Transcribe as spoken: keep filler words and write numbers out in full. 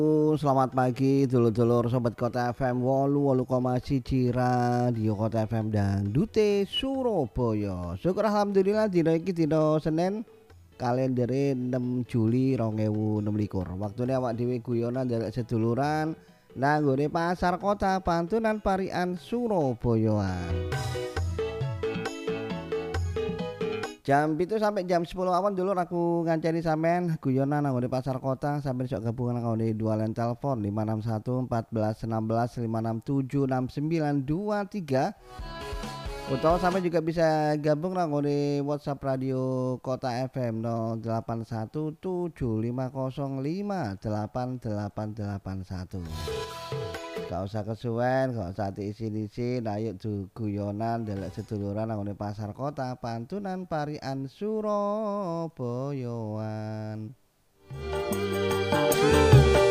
Selamat pagi dulur-dulur sobat Kota F M wolu wolu koma siji Radio Kota F M Dangdute Surabaya. Syukur alhamdulillah dina iki dina Senin kalendere enam Juli dua ribu enam belas. Waktune awak dhewe guyonan ndelok seduluran nang nggone pasar kota Pantunan Parian Surabayaan. Jam itu sampai jam sepuluh awan dulu aku ngancani sampean guyonan nang di pasar kota sampai sok gabungan nang di dua line telepon lima enam satu empat satu enam lima enam tujuh enam sembilan dua tiga atau sampai juga bisa gabung nang di WhatsApp Radio Kota F M nol delapan satu tujuh lima nol lima delapan delapan delapan satu. Gak usah kesuwen, gak usah diisi-isi, ayo guyonan delek seduluran nang ngene pasar kota Pantunan Parian Surabayaan.